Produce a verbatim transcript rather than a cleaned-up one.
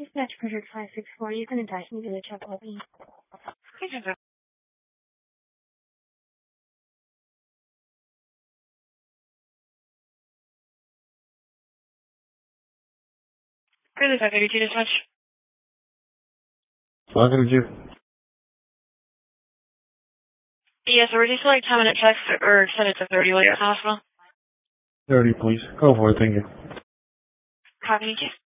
Dispatch Project five six four, you can attach me to the check lobby. Really, five eighty-two dispatch. five eighty-two. Yes, we're just like ten minute checks or send it to thirty while you're at the hospital. thirty, please. Go for it, thank you. Copy, thank you.